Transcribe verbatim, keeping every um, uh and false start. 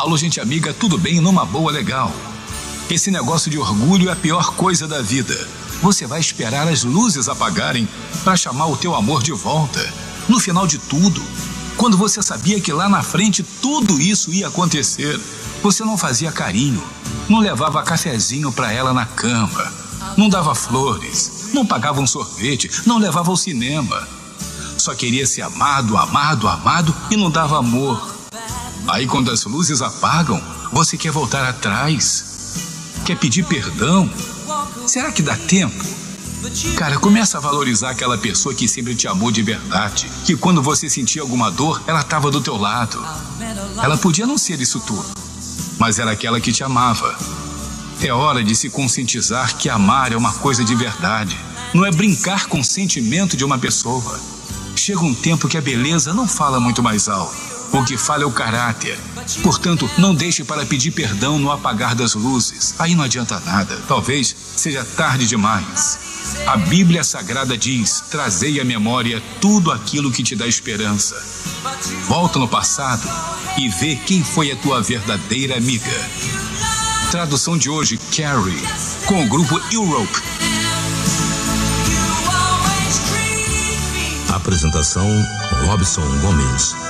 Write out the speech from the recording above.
Alô, gente amiga, tudo bem? Numa boa, legal. Esse negócio de orgulho é a pior coisa da vida. Você vai esperar as luzes apagarem para chamar o teu amor de volta. No final de tudo, quando você sabia que lá na frente tudo isso ia acontecer, você não fazia carinho, não levava cafezinho para ela na cama, não dava flores, não pagava um sorvete, não levava ao cinema. Só queria ser amado, amado, amado e não dava amor. Aí quando as luzes apagam, você quer voltar atrás, quer pedir perdão. Será que dá tempo? Cara, começa a valorizar aquela pessoa que sempre te amou de verdade, que quando você sentia alguma dor, ela estava do teu lado. Ela podia não ser isso tudo, mas era aquela que te amava. É hora de se conscientizar que amar é uma coisa de verdade, não é brincar com o sentimento de uma pessoa. Chega um tempo que a beleza não fala muito mais alto. O que fala é o caráter. Portanto, não deixe para pedir perdão no apagar das luzes. Aí não adianta nada. Talvez seja tarde demais. A Bíblia Sagrada diz: trazei à memória tudo aquilo que te dá esperança. Volta no passado e vê quem foi a tua verdadeira amiga. Tradução de hoje, Carrie, com o grupo Europe. Apresentação: Robson Gomes.